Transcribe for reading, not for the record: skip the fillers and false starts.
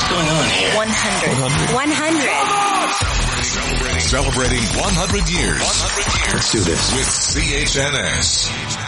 What's going on here? 100. 100. Celebrating 100 years. 100 years. Let's do this. With CHNS.